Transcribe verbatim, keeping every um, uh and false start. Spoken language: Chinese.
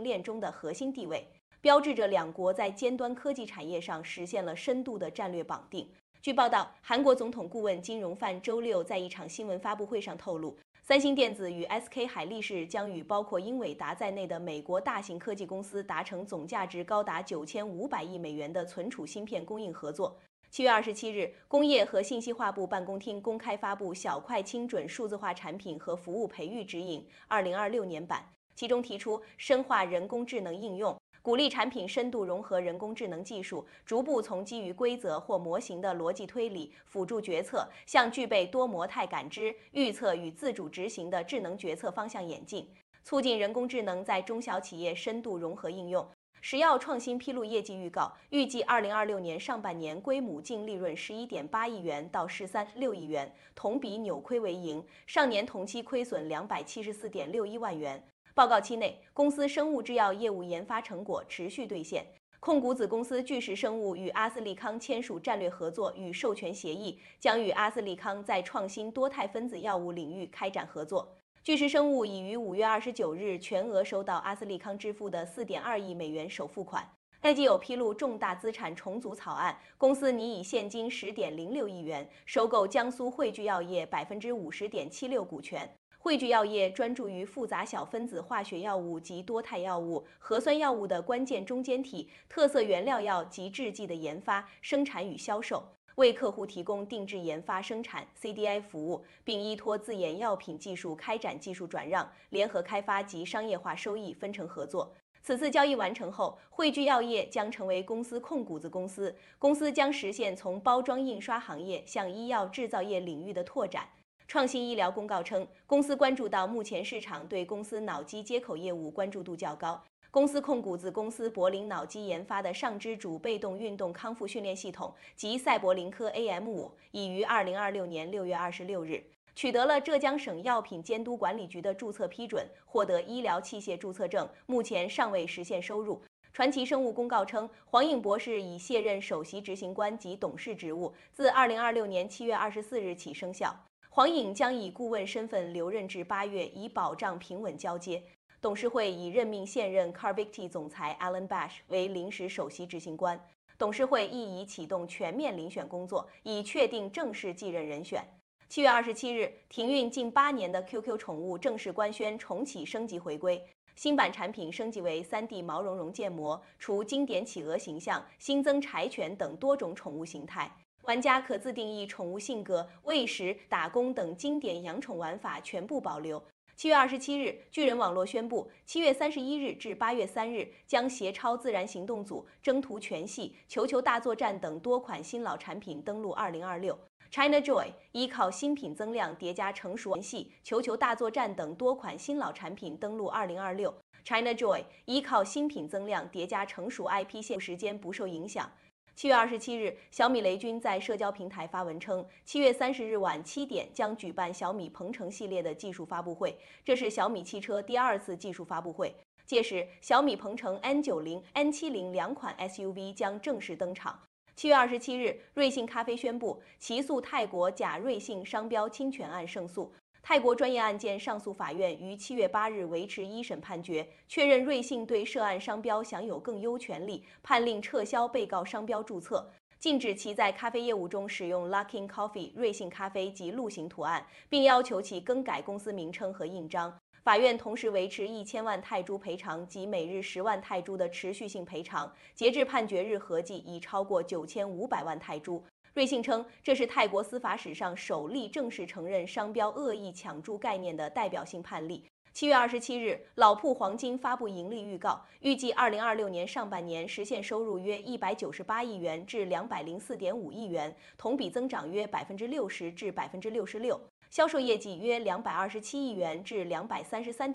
应链中的核心地位，标志着两国在尖端科技产业上实现了深度的战略绑定。据报道，韩国总统顾问金荣范周六在一场新闻发布会上透露，三星电子与 S K 海力士将与包括英伟达在内的美国大型科技公司达成总价值高达九千五百亿美元的存储芯片供应合作。七月二十七日，工业和信息化部办公厅公开发布《小快精准数字化产品和服务培育指引（二零二六年版）》，其中提出深化人工智能应用，鼓励产品深度融合人工智能技术，逐步从基于规则或模型的逻辑推理、辅助决策，向具备多模态感知、预测与自主执行的智能决策方向演进，促进人工智能在中小企业深度融合应用。石药创新披露业绩预告，预计二零二六年上半年归母净利润十一点八亿元到十三点六亿元，同比扭亏为盈，上年同期亏损两百七十四点六一万元。报告期内，公司生物制药业务研发成果持续兑现。控股子公司巨石生物与阿斯利康签署战略合作与授权协议，将与阿斯利康在创新多肽分子药物领域开展合作。巨石生物已于五月二十九日全额收到阿斯利康支付的四点二亿美元首付款。该机有披露重大资产重组草案，公司拟以现金十点零六亿元收购江苏汇聚药业百分之五十点七六股权。汇聚药业专注于复杂小分子化学药物及多肽药物、核酸药物的关键中间体、特色原料药及制剂的研发、生产与销售，为客户提供定制研发生产 C D I 服务，并依托自研药品技术开展技术转让、联合开发及商业化收益分成合作。此次交易完成后，汇聚药业将成为公司控股子公司，公司将实现从包装印刷行业向医药制造业领域的拓展。创新医疗公告称，公司关注到目前市场对公司脑机接口业务关注度较高。公司控股子公司柏林脑机研发的上肢主被动运动康复训练系统及赛博林科 A M 五，已于二零二六年六月二十六日取得了浙江省药品监督管理局的注册批准，获得医疗器械注册证，目前尚未实现收入。传奇生物公告称，黄颖博士已卸任首席执行官及董事职务，自二零二六年七月二十四日起生效。黄颖将以顾问身份留任至八月，以保障平稳交接。董事会已任命现任 Carvicti 总裁 Alan Bash 为临时首席执行官，董事会亦已启动全面遴选工作，以确定正式继任人选。七月二十七日，停运近八年的 Q Q 宠物正式官宣重启升级回归，新版产品升级为 三 D 毛茸茸建模，除经典企鹅形象，新增柴犬等多种宠物形态。玩家可自定义宠物性格、喂食、打工等经典养宠玩法全部保留。七月二十七日，巨人网络宣布，七月三十一日至八月三日将携超自然行动组、征途全系、球球大作战等多款新老产品登陆二零二六。ChinaJoy 依靠新品增量叠加成熟系、球球大作战等多款新老产品登陆二零二六。ChinaJoy 依靠新品增量叠加成熟 I P 线时间不受影响。七月二十七日，小米雷军在社交平台发文称，七月三十日晚七点将举办小米鹏程系列的技术发布会，这是小米汽车第二次技术发布会。届时，小米鹏程 N 九十、N 七十两款 S U V 将正式登场。七月二十七日，瑞幸咖啡宣布起诉泰国假瑞幸商标侵权案胜诉。泰国专业案件上诉法院于七月八日维持一审判决，确认瑞幸对涉案商标享有更优权利，判令撤销被告商标注册，禁止其在咖啡业务中使用 Luckin Coffee 瑞幸咖啡及鹿形图案，并要求其更改公司名称和印章。法院同时维持一千万泰铢赔偿及每日十万泰铢的持续性赔偿，截至判决日合计已超过九千五百万泰铢。瑞幸称，这是泰国司法史上首例正式承认商标恶意抢注概念的代表性判例。七月二十七日，老铺黄金发布盈利预告，预计二零二六年上半年实现收入约一百九十八亿元至两百零四点五亿元，同比增长约百分之六十至百分之六十六，销售业绩约两百二十七亿元至两百三十三